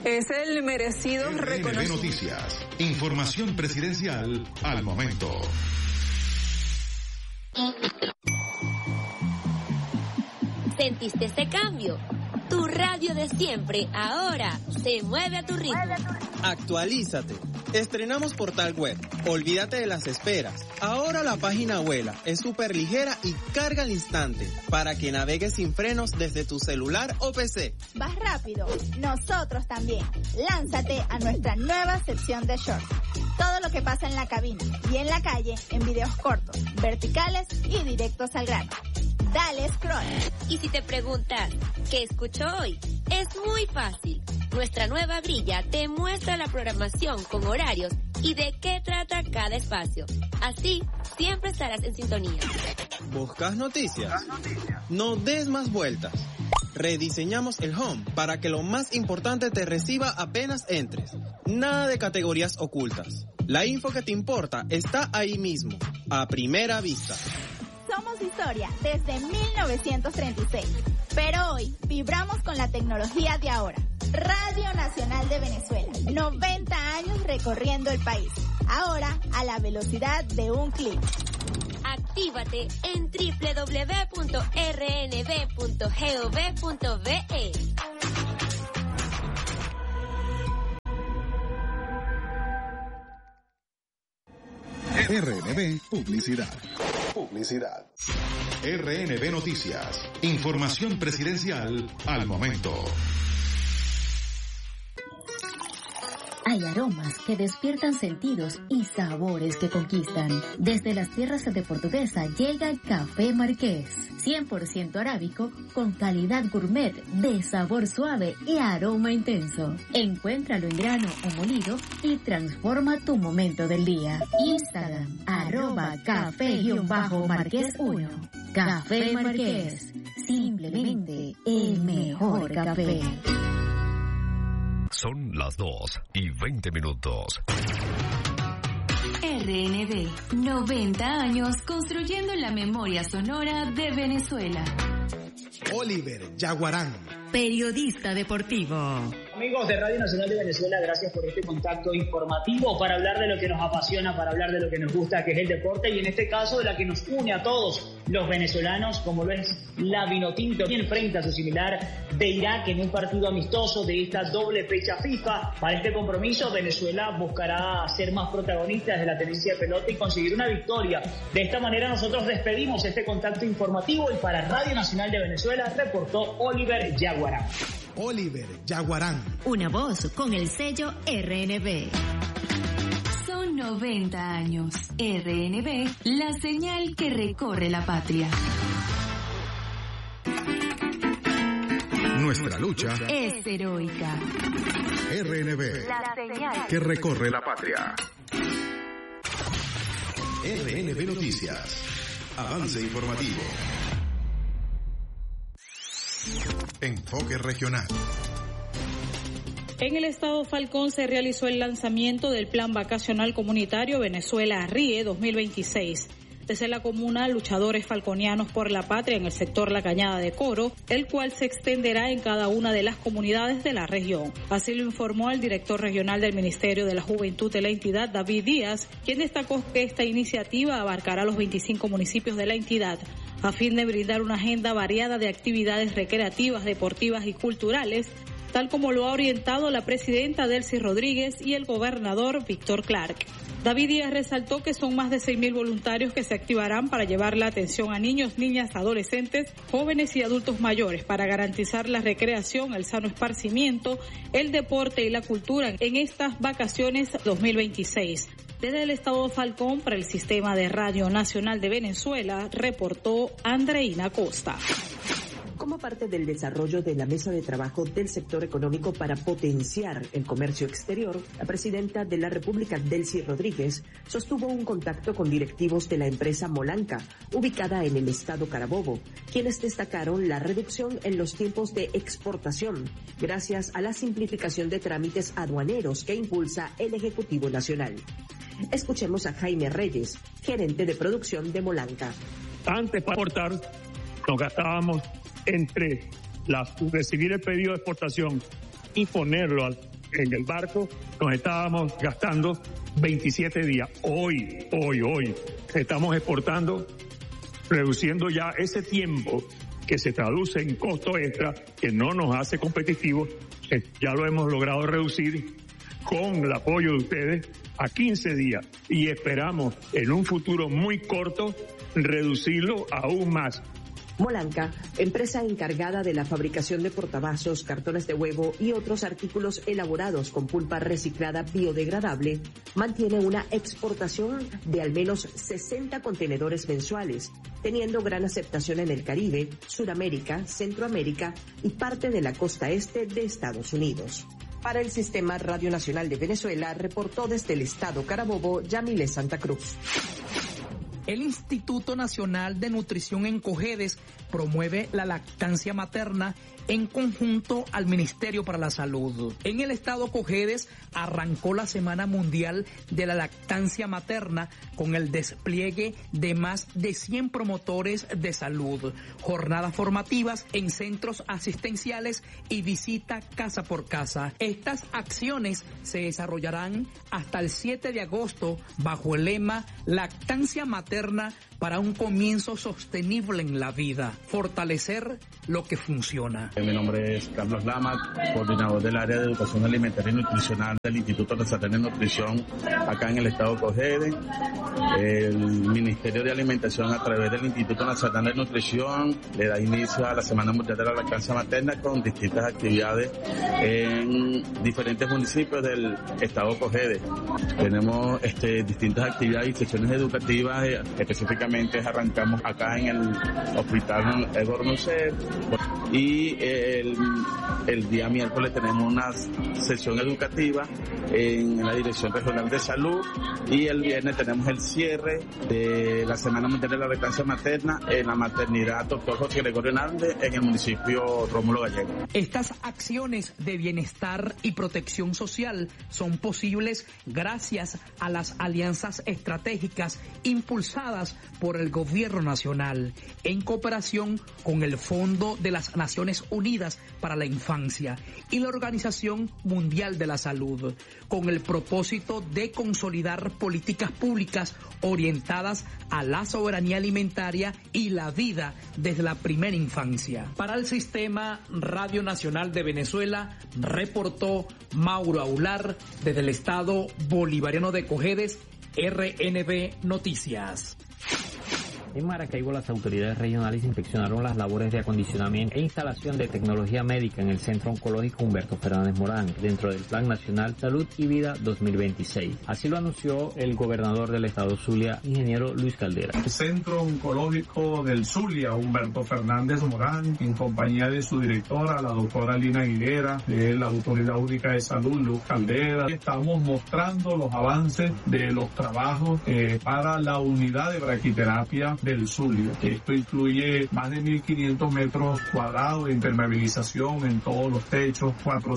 es el merecido reconocimiento. Noticias, información presidencial al momento. ¿Sentiste ese cambio? Tu radio de siempre ahora se mueve a tu ritmo. Actualízate. Estrenamos portal web. Olvídate de las esperas. Ahora la página vuela, es súper ligera y carga al instante para que navegues sin frenos desde tu celular o PC. ¿Vas rápido? Nosotros también. Lánzate a nuestra nueva sección de shorts. Todo lo que pasa en la cabina y en la calle en videos cortos, verticales y directos al grano. Dale scroll. Y si te preguntas, ¿qué escucho hoy? Es muy fácil. Nuestra nueva grilla te muestra la programación con horarios y de qué trata cada espacio. Así, siempre estarás en sintonía. ¿Buscas noticias? No des más vueltas. Rediseñamos el home para que lo más importante te reciba apenas entres. Nada de categorías ocultas. La info que te importa está ahí mismo, a primera vista. Somos historia desde 1936, pero hoy vibramos con la tecnología de ahora. Radio Nacional de Venezuela, 90 años recorriendo el país, ahora a la velocidad de un clic. Actívate en www.rnb.gov.be. RNB Publicidad. RNB Noticias. Información presidencial al momento. Hay aromas que despiertan sentidos y sabores que conquistan. Desde las tierras de Portuguesa llega Café Marqués, 100% arábico, con calidad gourmet, de sabor suave y aroma intenso. Encuéntralo en grano o molido y transforma tu momento del día. Instagram, @café_marqués1. Café Marqués, simplemente el mejor café. Son las 2:20. RNB, 90 años construyendo la memoria sonora de Venezuela. Oliver Yaguarán, periodista deportivo. Amigos de Radio Nacional de Venezuela, gracias por este contacto informativo para hablar de lo que nos apasiona, para hablar de lo que nos gusta, que es el deporte, y en este caso de la que nos une a todos los venezolanos, como lo es la Vinotinto, que enfrenta a su similar de Irak en un partido amistoso de esta doble fecha FIFA. Para este compromiso, Venezuela buscará ser más protagonista de la tenencia de pelota y conseguir una victoria. De esta manera nosotros despedimos este contacto informativo y para Radio Nacional de Venezuela reportó Oliver Yaguarán. Oliver Yaguarán. Una voz con el sello RNB. Son 90 años. RNB, la señal que recorre la patria. Nuestra lucha es heroica. RNB, la señal que recorre la patria. RNB Noticias. Avance informativo. Enfoque regional. En el estado Falcón se realizó el lanzamiento del Plan Vacacional Comunitario Venezuela RIE 2026. Desde la comuna, luchadores falconianos por la patria en el sector La Cañada de Coro, el cual se extenderá en cada una de las comunidades de la región. Así lo informó el director regional del Ministerio de la Juventud de la entidad, David Díaz, quien destacó que esta iniciativa abarcará los 25 municipios de la entidad, a fin de brindar una agenda variada de actividades recreativas, deportivas y culturales, tal como lo ha orientado la presidenta Delcy Rodríguez y el gobernador Víctor Clark. David Díaz resaltó que son más de 6.000 voluntarios que se activarán para llevar la atención a niños, niñas, adolescentes, jóvenes y adultos mayores para garantizar la recreación, el sano esparcimiento, el deporte y la cultura en estas vacaciones 2026. Desde el estado de Falcón para el Sistema de Radio Nacional de Venezuela, reportó Andreina Costa. Como parte del desarrollo de la mesa de trabajo del sector económico para potenciar el comercio exterior, la presidenta de la República, Delcy Rodríguez, sostuvo un contacto con directivos de la empresa Molanca, ubicada en el estado Carabobo, quienes destacaron la reducción en los tiempos de exportación, gracias a la simplificación de trámites aduaneros que impulsa el Ejecutivo Nacional. Escuchemos a Jaime Reyes, gerente de producción de Molanca. Antes para exportar, nos gastábamos entre recibir el pedido de exportación y ponerlo en el barco, nos estábamos gastando 27 días. Hoy estamos exportando, reduciendo ya ese tiempo que se traduce en costo extra, que no nos hace competitivos. Ya lo hemos logrado reducir con el apoyo de ustedes a 15 días y esperamos en un futuro muy corto reducirlo aún más. Molanca, empresa encargada de la fabricación de portavasos, cartones de huevo y otros artículos elaborados con pulpa reciclada biodegradable, mantiene una exportación de al menos 60 contenedores mensuales, teniendo gran aceptación en el Caribe, Sudamérica, Centroamérica y parte de la costa este de Estados Unidos. Para el Sistema Radio Nacional de Venezuela, reportó desde el estado Carabobo, Yamile Santa Cruz. El Instituto Nacional de Nutrición en Cojedes promueve la lactancia materna en conjunto al Ministerio para la Salud. En el estado Cojedes arrancó la Semana Mundial de la Lactancia Materna con el despliegue de más de 100 promotores de salud, jornadas formativas en centros asistenciales y visita casa por casa. Estas acciones se desarrollarán hasta el 7 de agosto bajo el lema Lactancia Materna para un comienzo sostenible en la vida, fortalecer lo que funciona. Mi nombre es Carlos Lama, coordinador del área de educación alimentaria y nutricional del Instituto Nacional de Nutrición acá en el estado Cojedes. El Ministerio de Alimentación, a través del Instituto Nacional de Nutrición, le da inicio a la Semana Mundial de la Lactancia Materna con distintas actividades en diferentes municipios del estado Cojedes. Tenemos distintas actividades y sesiones educativas, específicamente arrancamos acá en el Hospital Edward Musset, y el día miércoles tenemos una sesión educativa en la Dirección Regional de Salud, y el viernes tenemos el cierre de la Semana Mundial de la Lactancia Materna en la maternidad Dr. José Gregorio Hernández en el municipio Rómulo Gallego. Estas acciones de bienestar y protección social son posibles gracias a las alianzas estratégicas impulsadas por el Gobierno Nacional en cooperación con el Fondo de las Naciones Unidas para la Infancia y la Organización Mundial de la Salud, con el propósito de consolidar políticas públicas orientadas a la soberanía alimentaria y la vida desde la primera infancia. Para el Sistema Radio Nacional de Venezuela, reportó Mauro Aular desde el estado bolivariano de Cojedes, RNB Noticias. En Maracaibo, las autoridades regionales inspeccionaron las labores de acondicionamiento e instalación de tecnología médica en el Centro Oncológico Humberto Fernández Morán, dentro del Plan Nacional Salud y Vida 2026. Así lo anunció el gobernador del estado Zulia, ingeniero Luis Caldera. El Centro Oncológico del Zulia, Humberto Fernández Morán, en compañía de su directora, la doctora Lina Higuera, de la Autoridad Única de Salud, Luz Caldera. Estamos mostrando los avances de los trabajos para la unidad de braquiterapia del Zulia. Esto incluye más de 1.500 metros cuadrados de impermeabilización en todos los techos,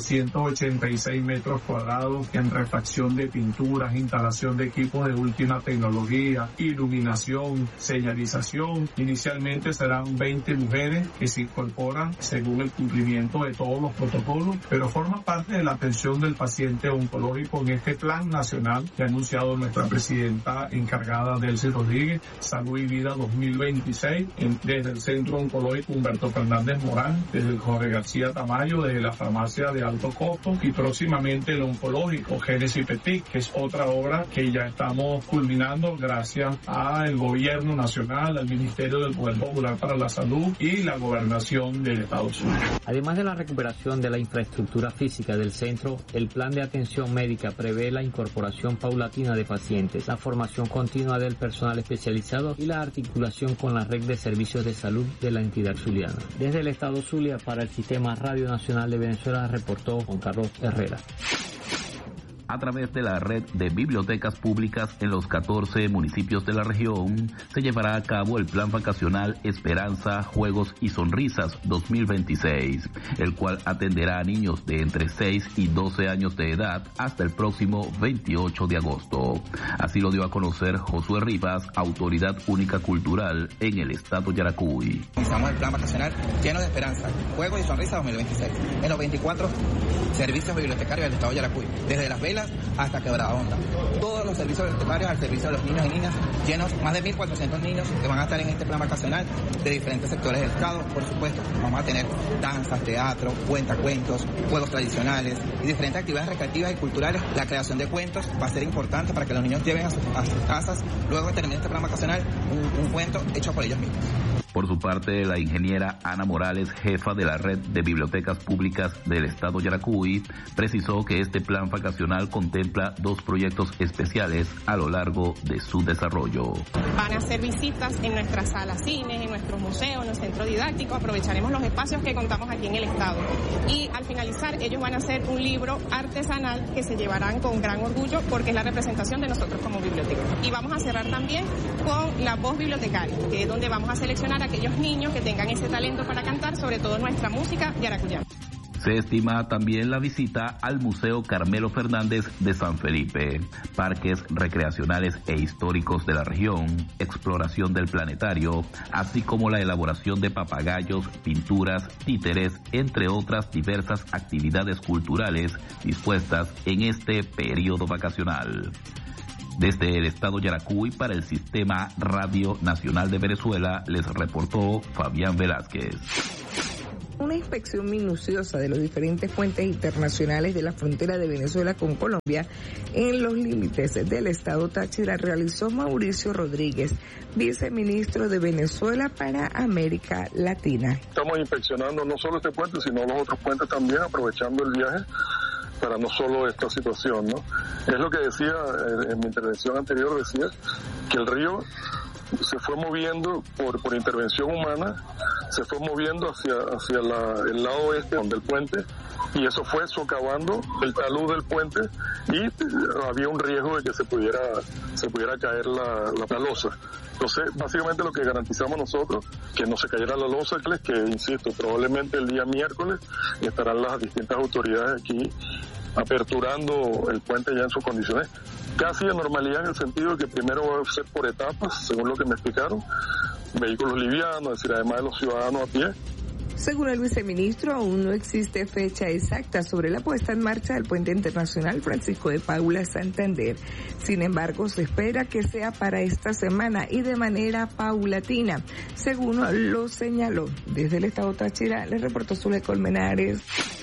486 metros cuadrados en refacción de pinturas, instalación de equipos de última tecnología, iluminación, señalización. Inicialmente serán 20 mujeres que se incorporan según el cumplimiento de todos los protocolos, pero forma parte de la atención del paciente oncológico en este plan nacional que ha anunciado nuestra presidenta encargada, Delcy Rodríguez, Salud y Vida 2026, desde el Centro Oncológico Humberto Fernández Morán, desde el Jorge García Tamayo, desde la farmacia de alto costo, y próximamente el oncológico Génesis Petit, que es otra obra que ya estamos culminando gracias al Gobierno Nacional, al Ministerio del Poder Popular para la Salud y la Gobernación del Estado Zulia. Además de la recuperación de la infraestructura física del centro, el plan de atención médica prevé la incorporación paulatina de pacientes, la formación continua del personal especializado y la articulación con la red de servicios de salud de la entidad zuliana. Desde el estado Zulia, para el Sistema Radio Nacional de Venezuela, reportó Juan Carlos Herrera. A través de la red de bibliotecas públicas en los 14 municipios de la región, se llevará a cabo el Plan Vacacional Esperanza, Juegos y Sonrisas 2026, el cual atenderá a niños de entre 6 y 12 años de edad hasta el próximo 28 de agosto. Así lo dio a conocer Josué Rivas, Autoridad Única Cultural en el estado Yaracuy. Iniciamos el Plan Vacacional lleno de esperanza, Juegos y Sonrisas 2026, en los 24 servicios bibliotecarios del estado Yaracuy, desde Las Velas hasta Quebrada Honda. Todos los servicios bibliotecarios al servicio de los niños y niñas, llenos, más de 1.400 niños que van a estar en este plan vacacional de diferentes sectores del estado. Por supuesto, vamos a tener danzas, teatro, cuentacuentos, juegos tradicionales y diferentes actividades recreativas y culturales. La creación de cuentos va a ser importante para que los niños lleven a sus casas, luego de terminar este plan vacacional, un cuento hecho por ellos mismos. Por su parte, la ingeniera Ana Morales, jefa de la red de bibliotecas públicas del estado Yaracuy, precisó que este plan vacacional contempla 2 proyectos especiales a lo largo de su desarrollo. Van a hacer visitas en nuestras salas cines, en nuestros museos, en los centros didácticos. Aprovecharemos los espacios que contamos aquí en el estado. Y al finalizar, ellos van a hacer un libro artesanal que se llevarán con gran orgullo porque es la representación de nosotros como biblioteca. Y vamos a cerrar también con la voz bibliotecaria, que es donde vamos a seleccionar a aquellos niños que tengan ese talento para cantar, sobre todo nuestra música yaracuyana. Se estima también la visita al Museo Carmelo Fernández de San Felipe, parques recreacionales e históricos de la región, exploración del planetario, así como la elaboración de papagayos, pinturas, títeres, entre otras diversas actividades culturales dispuestas en este periodo vacacional. Desde el estado Yaracuy para el Sistema Radio Nacional de Venezuela les reportó Fabián Velázquez. Una inspección minuciosa de los diferentes puentes internacionales de la frontera de Venezuela con Colombia en los límites del estado Táchira realizó Mauricio Rodríguez, viceministro de Venezuela para América Latina. Estamos inspeccionando no solo este puente, sino los otros puentes también, aprovechando el viaje para no solo esta situación, ¿no? Es lo que decía en mi intervención anterior, decía que el río se fue moviendo por intervención humana, se fue moviendo hacia el lado oeste del puente, y eso fue socavando el talud del puente, y había un riesgo de que se pudiera caer la losa. Entonces, básicamente lo que garantizamos nosotros, que no se cayera la losa, que insisto, probablemente el día miércoles estarán las distintas autoridades aquí aperturando el puente ya en sus condiciones casi de normalidad, en el sentido de que primero va a ser por etapas, según lo que me explicaron, vehículos livianos, es decir, además de los ciudadanos a pie. Según el viceministro, aún no existe fecha exacta sobre la puesta en marcha del puente internacional Francisco de Paula Santander. Sin embargo, se espera que sea para esta semana y de manera paulatina, según lo señaló. Desde el estado Táchira, le reportó Zule Colmenares.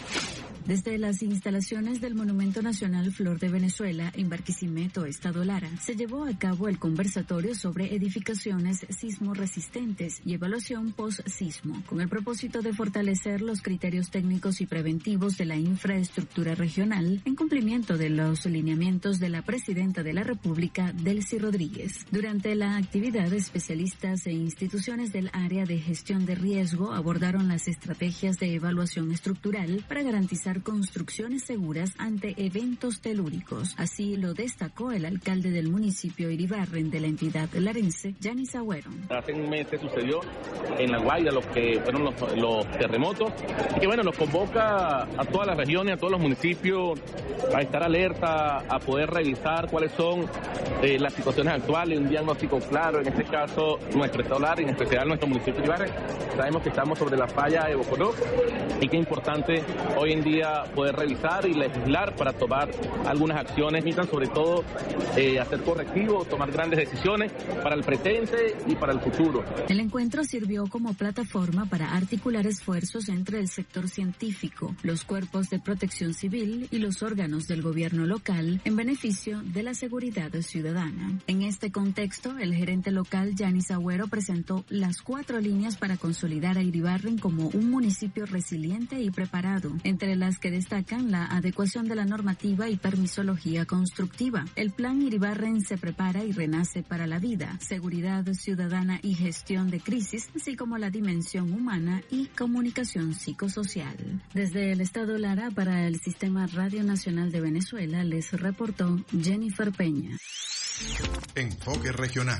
Desde las instalaciones del Monumento Nacional Flor de Venezuela, en Barquisimeto, Estado Lara, se llevó a cabo el conversatorio sobre edificaciones sismo resistentes y evaluación post-sismo, con el propósito de fortalecer los criterios técnicos y preventivos de la infraestructura regional en cumplimiento de los lineamientos de la Presidenta de la República, Delcy Rodríguez. Durante la actividad, especialistas e instituciones del área de gestión de riesgo abordaron las estrategias de evaluación estructural para garantizar construcciones seguras ante eventos telúricos. Así lo destacó el alcalde del municipio Iribarren de la entidad larense, Yanis Agüero. Hace un mes se sucedió en La Guaira lo que fueron los terremotos, y que bueno, nos convoca a todas las regiones, a todos los municipios a estar alerta, a poder revisar cuáles son las situaciones actuales, un diagnóstico claro, en este caso nuestro estado Lara, en especial nuestro municipio Iribarren. Sabemos que estamos sobre la falla de Bocoró y que es importante hoy en día poder revisar y legislar para tomar algunas acciones, sobre todo hacer correctivos, tomar grandes decisiones para el presente y para el futuro. El encuentro sirvió como plataforma para articular esfuerzos entre el sector científico, los cuerpos de protección civil y los órganos del gobierno local en beneficio de la seguridad ciudadana. En este contexto, el gerente local Yanis Agüero presentó las 4 líneas para consolidar a Iribarren como un municipio resiliente y preparado. Entre las las que destacan la adecuación de la normativa y permisología constructiva. El Plan Iribarren se prepara y renace para la vida, seguridad ciudadana y gestión de crisis, así como la dimensión humana y comunicación psicosocial. Desde el Estado Lara para el Sistema Radio Nacional de Venezuela les reportó Jennifer Peña. Enfoque regional.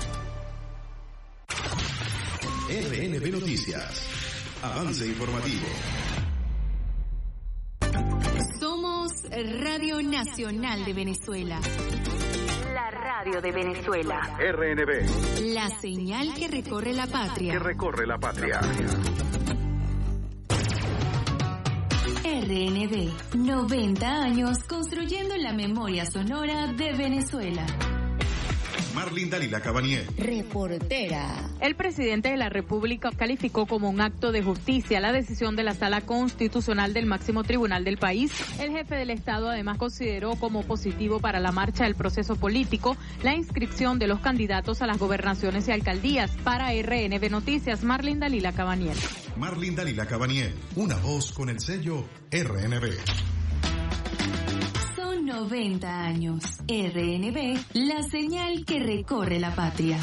RNB Noticias. Avance informativo. Somos Radio Nacional de Venezuela. La radio de Venezuela. RNB. La señal que recorre la patria. RNB. 90 años construyendo la memoria sonora de Venezuela. Marlene Dalila Cabaniel. Reportera. El presidente de la República calificó como un acto de justicia la decisión de la Sala Constitucional del máximo tribunal del país. El jefe del Estado además consideró como positivo para la marcha del proceso político la inscripción de los candidatos a las gobernaciones y alcaldías. Para RNB Noticias, Marlene Dalila Cabaniel. Marlene Dalila Cabaniel, una voz con el sello RNB. 90 años. RNB, la señal que recorre la patria.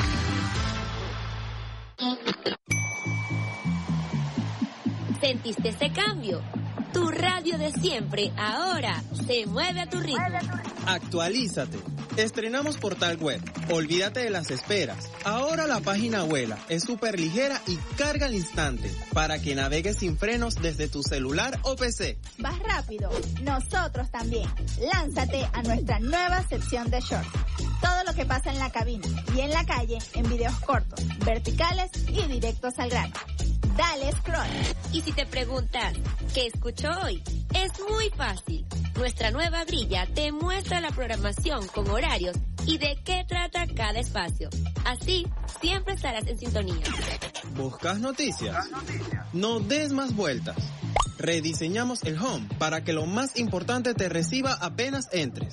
¿Sentiste ese cambio? Tu radio de siempre ahora se mueve a tu ritmo. Actualízate. Estrenamos portal web. Olvídate de las esperas. Ahora la página vuela, es súper ligera y carga al instante para que navegues sin frenos desde tu celular o PC. ¿Vas rápido? Nosotros también. Lánzate a nuestra nueva sección de shorts. Todo lo que pasa en la cabina y en la calle en videos cortos, verticales y directos al grano. Dale scroll. Y si te preguntas, ¿qué escucho hoy? Es muy fácil. Nuestra nueva grilla te muestra la programación con horarios y de qué trata cada espacio. Así, siempre estarás en sintonía. ¿Buscas noticias? No des más vueltas. Rediseñamos el home para que lo más importante te reciba apenas entres.